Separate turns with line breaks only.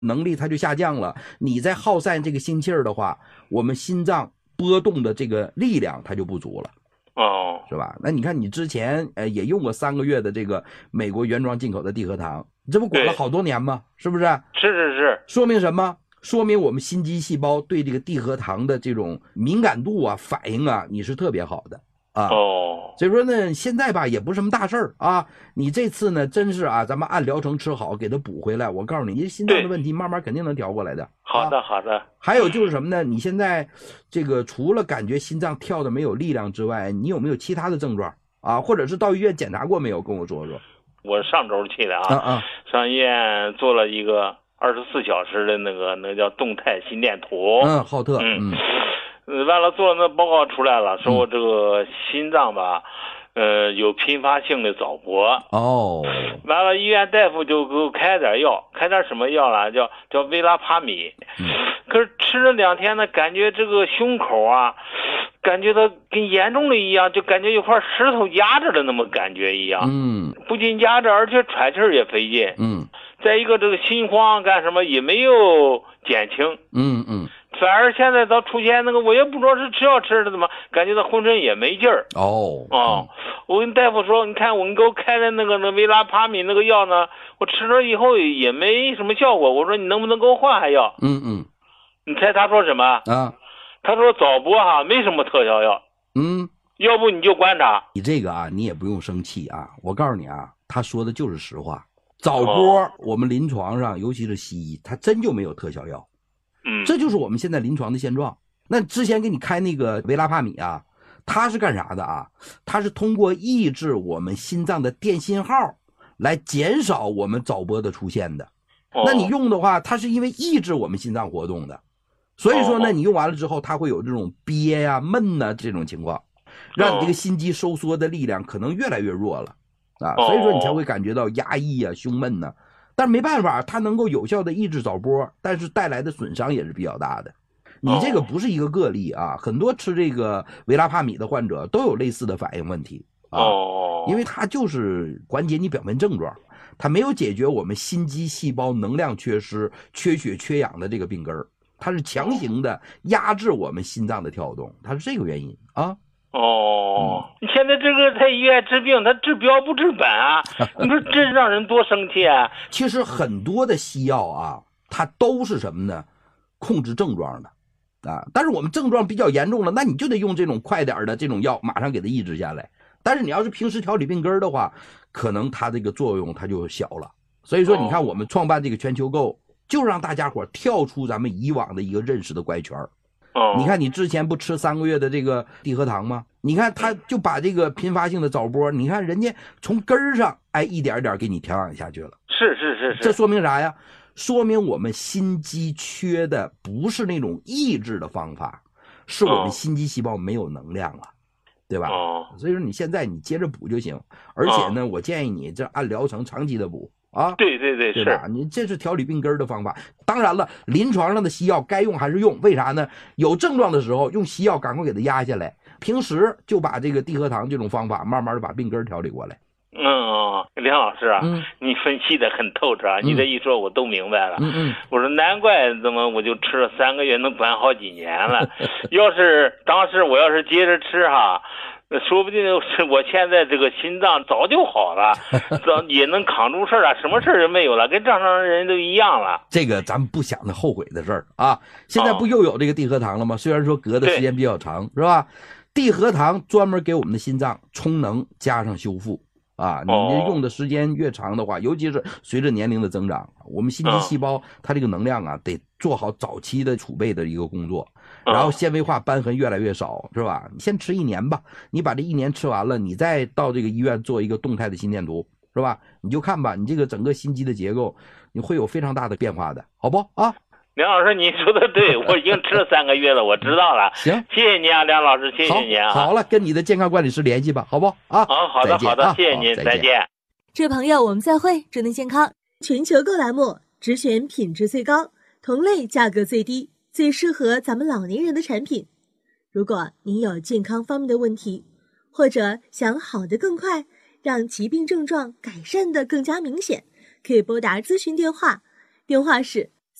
能力它就下降了。你在耗散这个心气儿的话，我们心脏波动的这个力量它就不足了。是吧？那你看你之前也用过3个月的这个美国原装进口的地核糖，这不管了好多年吗？是不是？
是。
说明什么？说明我们心肌细胞对这个地核糖的这种敏感度啊、反应啊，你是特别好的啊。所以说呢，现在吧也不是什么大事儿啊。你这次呢，真是啊，咱们按疗程吃好，给它补回来。我告诉你，你心脏的问题慢慢肯定能调过来的。
好的。
还有就是什么呢？你现在这个除了感觉心脏跳的没有力量之外，你有没有其他的症状啊？或者是到医院检查过没有？跟我说说。
我上周去的啊，上医院做了一个24小时的那个叫动态心电图。
浩特。
完了做了那报告出来了，说我这个心脏吧，有频发性的早搏。完了医院大夫就给我开点药，开点什么药了？叫维拉帕米。可是吃了2天呢，感觉这个胸口啊，感觉它跟严重的一样，就感觉有块石头压着的那么感觉一样。不仅压着，而且喘气儿也费劲。再一个这个心慌干什么也没有减轻。反而现在倒出现那个，我也不知道是吃药吃的怎么，感觉到浑身也没劲儿。我跟大夫说，你看你给我开的那维拉帕米那个药呢，我吃了以后也没什么效果。我说你能不能给我换药？你猜他说什么？他说早搏没什么特效药。要不你就观察。
你这个啊，你也不用生气啊。我告诉你啊，他说的就是实话。早搏我们临床上，尤其是西医，它真就没有特效药。这就是我们现在临床的现状。那之前给你开那个维拉帕米啊，它是干啥的啊？它是通过抑制我们心脏的电信号来减少我们早搏的出现的。那你用的话，它是因为抑制我们心脏活动的，所以说呢，你用完了之后，它会有这种憋呀、闷呐这种情况，让你这个心肌收缩的力量可能越来越弱了啊，所以说你才会感觉到压抑啊、胸闷呐。但是没办法，它能够有效的抑制早搏，但是带来的损伤也是比较大的。你这个不是一个个例啊，很多吃这个维拉帕米的患者都有类似的反应问题啊，因为它就是缓解你表面症状，它没有解决我们心肌细胞能量缺失、缺血缺氧的这个病根儿，它是强行的压制我们心脏的跳动，它是这个原因啊。
你现在这个在医院治病，他治标不治本啊！你说这让人多生气啊！
其实很多的西药啊，它都是什么呢？控制症状的啊。但是我们症状比较严重了，那你就得用这种快点的这种药，马上给它抑制下来。但是你要是平时调理病根的话，可能它这个作用它就小了。所以说，你看我们创办这个全球购，就让大家伙跳出咱们以往的一个认识的怪圈。你看你之前不吃3个月的这个地核糖吗？你看他就把这个频发性的早搏，你看人家从根儿上一点点给你调养下去了。
是，
这说明啥呀？说明我们心肌缺的不是那种抑制的方法，是我们心肌细胞没有能量了，对吧？所以说你现在你接着补就行。而且呢，我建议你这按疗程长期的补啊。
对，
对吧？你这是调理病根的方法。当然了，临床上的西药该用还是用，为啥呢？有症状的时候用西药赶快给它压下来，平时就把这个地核糖这种方法慢慢的把病根调理过来。
梁老师啊，你分析的很透彻啊，你这一说我都明白了。我说难怪怎么我就吃了3个月能管好几年了。要是当时我要是接着吃说不定是我现在这个心脏早就好了，也能扛住事儿啊，什么事儿也没有了，跟正常人都一样了。
这个咱们不想着后悔的事儿啊。现在不又有这个地核糖了吗？虽然说隔的时间比较长，是吧？地核糖专门给我们的心脏充能加上修复啊。你用的时间越长的话，尤其是随着年龄的增长，我们心肌细胞它这个能量啊，得做好早期的储备的一个工作。然后纤维化瘢痕越来越少，是吧？你先吃1年吧，你把这1年吃完了，你再到这个医院做一个动态的心电图，是吧？你就看吧，你这个整个心肌的结构，你会有非常大的变化的，好不啊？
梁老师，你说的对，我已经吃了3个月了，我知道了。
行，
谢谢你啊，梁老师，谢谢你啊。
好了，跟你的健康管理师联系吧，好不啊？
好的，谢谢您，再见。
这位朋友，我们再会，祝您健康。全球购栏目只选品质最高、同类价格最低、最适合咱们老年人的产品。如果您有健康方面的问题，或者想好得更快，让疾病症状改善得更加明显，可以拨打咨询电话，电话是